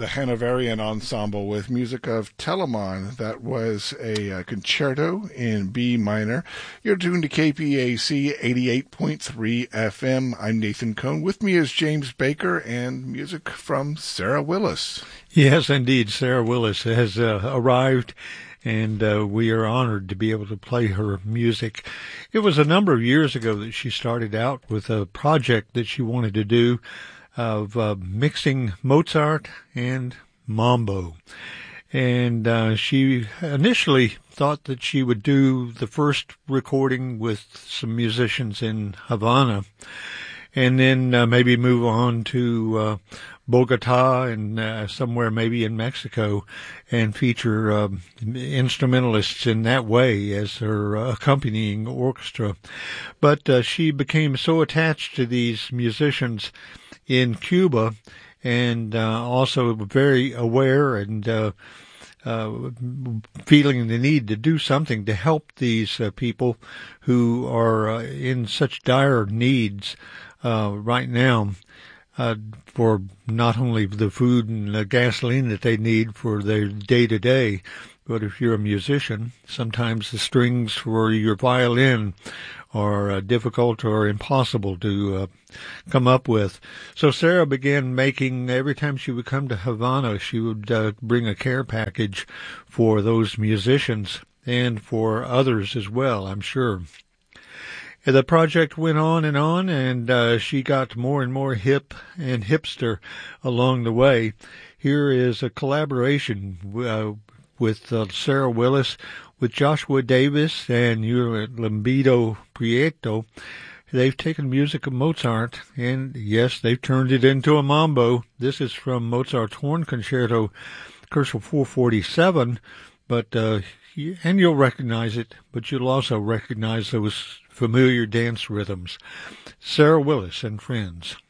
Hanoverian Ensemble with music of Telemann. That was a concerto in B minor. You're tuned to KPAC 88.3 FM. I'm Nathan Cohn. With me is James Baker and music from Sarah Willis. Yes, indeed. Sarah Willis has arrived, and we are honored to be able to play her music. It was a number of years ago that she started out with a project that she wanted to do of mixing Mozart and mambo. And she initially thought that she would do the first recording with some musicians in Havana, and then maybe move on to Bogota and somewhere maybe in Mexico and feature instrumentalists in that way as her accompanying orchestra. But she became so attached to these musicians in Cuba and also very aware and feeling the need to do something to help these people who are in such dire needs right now for not only the food and the gasoline that they need for their day-to-day, but if you're a musician, sometimes the strings for your violin are difficult or impossible to come up with. So Sarah began making, every time she would come to Havana, she would bring a care package for those musicians and for others as well, I'm sure. The project went on, and she got more and more hip and hipster along the way. Here is a collaboration with Sarah Willis, with Joshua Davis and Lambido Prieto. They've taken music of Mozart, and yes, they've turned it into a mambo. This is from Mozart's Horn Concerto, Koszul 447, and you'll recognize it, but you'll also recognize those familiar dance rhythms. Sarah Willis and Friends.